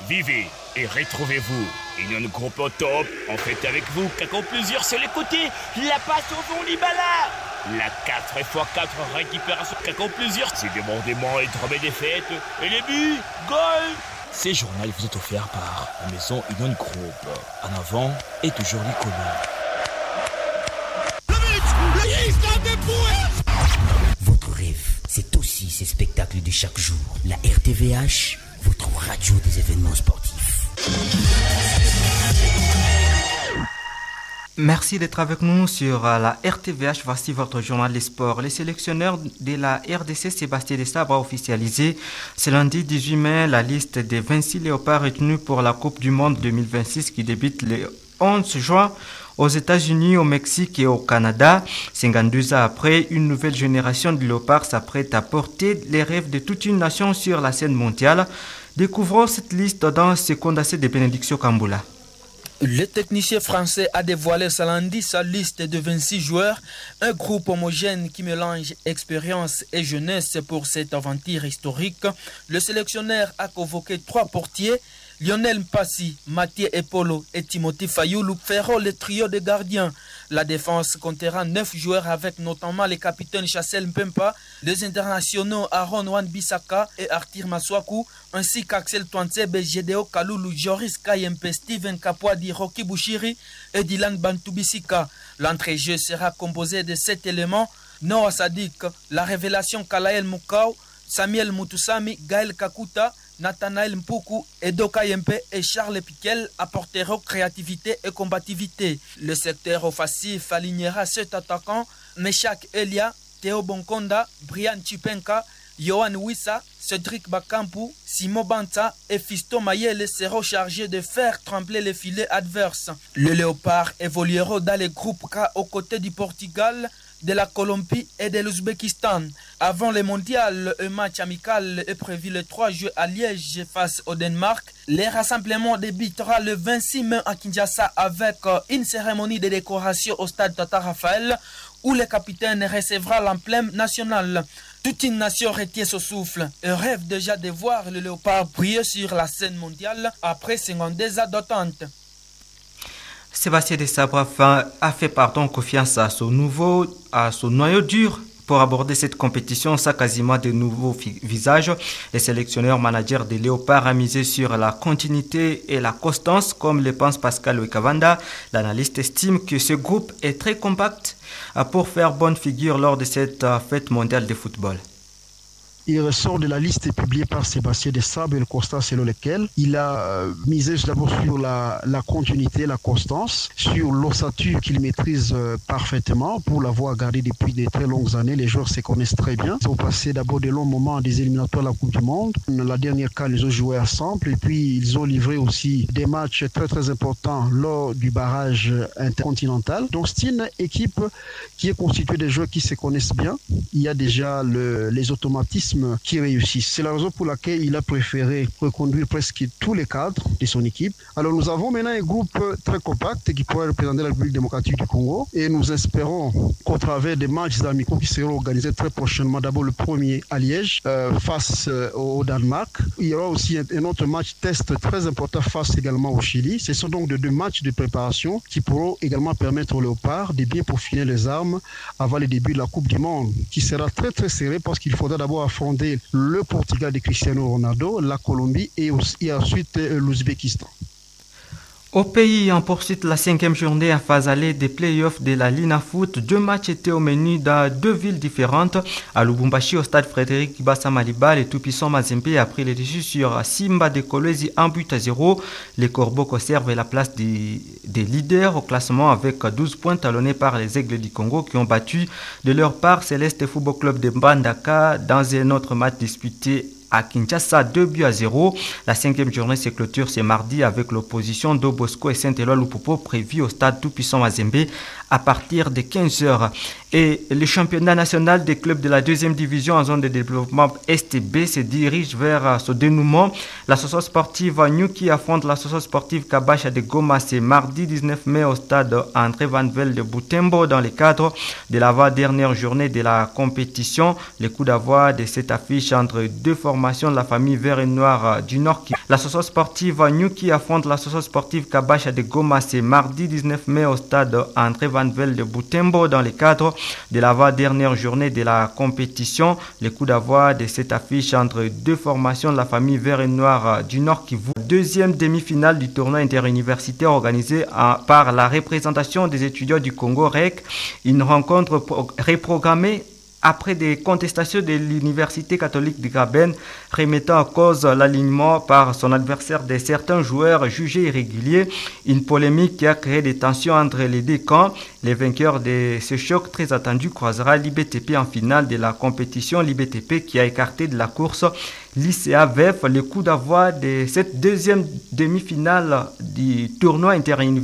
Vivez et retrouvez-vous. Union Group au top, en fait avec vous, Kako plusieurs sur les côtés, la passe au fond Libala. La 4x4 récupération Kako plusieurs, c'est débordement et drame des fêtes, et les buts, goal. Ces journaux vous est offert par la maison Union Group. En avant et toujours l'icône. Votre rêve, c'est aussi ces spectacles de chaque jour. La RTVH, votre radio des événements sportifs. Merci d'être avec nous sur la RTVH. Voici votre journal des sports. Les sélectionneurs de la RDC, Sébastien Desabre, a officialisé ce lundi 18 mai la liste des 26 léopards retenus pour la Coupe du Monde 2026 qui débute le 11 juin aux États-Unis, au Mexique et au Canada. 52 ans après, une nouvelle génération de léopards s'apprête à porter les rêves de toute une nation sur la scène mondiale. Découvrons cette liste dans ce condensé de Bénédiction Kamboula. Le technicien français a dévoilé ce lundi sa liste de 26 joueurs, un groupe homogène qui mélange expérience et jeunesse pour cette aventure historique. Le sélectionneur a convoqué 3 portiers, Lionel Mpassi, Mathieu Epolo et Timothy Fayoulou feront le trio de gardiens. La défense comptera 9 joueurs avec notamment les capitaines Chassel Mpempa, les internationaux Aaron Wan-Bissaka et Arthur Maswaku, ainsi qu'Axel Twansebe, Gédéo Kaloulou, Joris Kayempe, Steven Kapwadi, Rocky Bouchiri et Dylan Bantubisika. L'entrée-jeu sera composé de 7 éléments: Noah Sadik, la révélation Kalael Moukau, Samuel Mutusami, Gaël Kakuta, Nathanaël Mpuku, Edo Kayempe et Charles Piquel apporteront créativité et combativité. Le secteur offensif alignera 7 attaquants: Meshak Elia, Théo Bonkonda, Brian Chipenka, Johan Wissa, Cédric Bakampu, Simon Banta et Fiston Mayele seront chargés de faire trembler les filets adverses. Le Léopard évoluera dans les groupes K aux côtés du Portugal, de la Colombie et de l'Ouzbékistan. Avant le mondial, un match amical est prévu le 3 juillet à Liège face au Danemark. Le rassemblement débutera le 26 mai à Kinshasa avec une cérémonie de décoration au stade Tata Raphaël où le capitaine recevra l'emblème national. Toute une nation retient son souffle et rêve déjà de voir le Léopard briller sur la scène mondiale après 52 ans d'attente. Sébastien Desabre a fait confiance à son noyau dur pour aborder cette compétition sans quasiment de nouveaux visages. Le sélectionneur manager des Léopards a misé sur la continuité et la constance, comme le pense Pascal Wekavanda. L'analyste estime que ce groupe est très compact pour faire bonne figure lors de cette fête mondiale de football. Il ressort de la liste publiée par Sébastien Desabre et le constat selon lequel il a misé d'abord sur la continuité, la constance, sur l'ossature qu'il maîtrise parfaitement pour l'avoir gardé depuis de très longues années. Les joueurs se connaissent très bien. Ils ont passé d'abord de longs moments des éliminatoires à la Coupe du Monde. La dernière CAN, ils ont joué ensemble et puis ils ont livré aussi des matchs très très importants lors du barrage intercontinental. Donc c'est une équipe qui est constituée de joueurs qui se connaissent bien. Il y a déjà les automatismes qui réussissent. C'est la raison pour laquelle il a préféré reconduire presque tous les cadres de son équipe. Alors nous avons maintenant un groupe très compact qui pourrait représenter la République démocratique du Congo et nous espérons qu'au travers des matchs amicaux qui seront organisés très prochainement, d'abord le premier à Liège face au Danemark. Il y aura aussi un autre match test très important face également au Chili. Ce sont donc de 2 matchs de préparation qui pourront également permettre aux Léopards de bien peaufiner les armes avant le début de la Coupe du Monde qui sera très très serré parce qu'il faudra d'abord affronter le Portugal de Cristiano Ronaldo, la Colombie et ensuite l'Ouzbékistan. Au pays, en poursuite la 5e journée en phase allée des playoffs de la Lina Foot. 2 matchs étaient au menu dans 2 villes différentes. À Lubumbashi, au stade Frédéric Bassa Maliba, les tout-puissants Mazembe a pris le dessus sur Simba de Kolwezi 1-0. Les Corbeaux conservent la place des leaders au classement avec 12 points talonnés par les Aigles du Congo qui ont battu de leur part Céleste Football Club de Mbandaka dans un autre match disputé à Kinshasa, 2-0. La 5e journée se clôture ce mardi avec l'opposition d'Obosco et Saint-Éloi Lupopo prévue au stade tout-puissant Mazembe à partir de 15h. Et le championnat national des clubs de la 2e division en zone de développement STB se dirige vers ce dénouement. L'association sportive Nyuki affronte l'association sportive Kabasha de Goma ce mardi 19 mai au stade André Van Vel de Butembo dans le cadre de l'avant-dernière journée de la compétition. Le coup d'envoi de cette affiche entre 2 formations formations de la famille Vert et Noir du Nord. L'association sportive Nyuki affronte l'association sportive Kabacha de Goma. C'est mardi 19 mai au stade André Van Vel de Butembo dans le cadre de l'avant-dernière journée de la compétition. Le coup d'envoi de cette affiche entre deux formations de la famille Vert et Noir du Nord qui vous deuxième demi-finale du tournoi interuniversitaire organisé par la représentation des étudiants du Congo REC. Une rencontre reprogrammée après des contestations de l'Université catholique de Graben remettant en cause l'alignement par son adversaire de certains joueurs jugés irréguliers, une polémique qui a créé des tensions entre les deux camps. Les vainqueurs de ce choc très attendu croisera l'IBTP en finale de la compétition, l'IBTP qui a écarté de la course l'ICA VEF. Le coup d'envoi de cette deuxième demi-finale du tournoi interuniversitaire